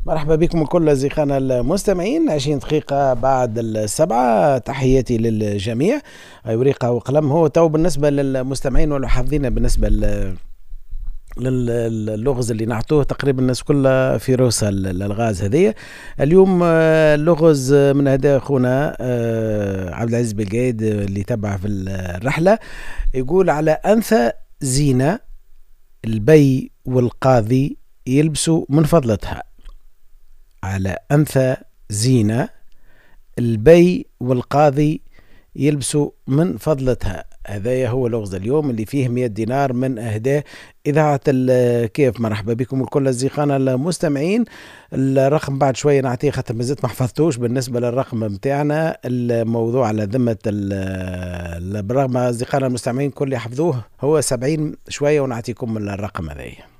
مرحبا بكم كل أصدقائنا المستمعين. 20 دقيقة بعد السبعة، تحياتي للجميع. ورقة وقلم هو تو بالنسبة للمستمعين والحافظين بالنسبة للغز اللي نعطوه تقريبا الناس كلها في روسها الألغاز هذه. اليوم اللغز من هذا أخونا عبد العزيز بالقايد اللي تبع في الرحلة، يقول: على أنثى زينة البي والقاضي يلبسوا من فضلتها. على أنثى زينة البي والقاضي يلبسوا من فضلتها. هذا هو لغز اليوم اللي فيه 100 دينار من أهداء إذاعة الكيف. مرحبا بكم الكل أصدقائنا المستمعين. الرقم بعد شوية نعطيه خاطر مازلت ما حفظتوش بالنسبة للرقم متاعنا. الموضوع على ذمة بالرغم أصدقائنا المستمعين كل يحفظوه، هو 70 شوية ونعطيكم الرقم هذا.